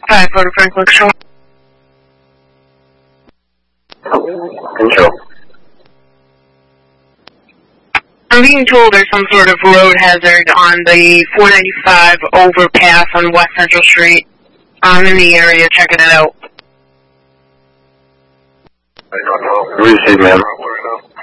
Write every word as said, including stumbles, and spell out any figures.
Five, go to Franklin Shore. Control. I'm being told there's some sort of road hazard on the four ninety-five overpass on West Central Street. I'm in the area checking it out. Receive, ma'am.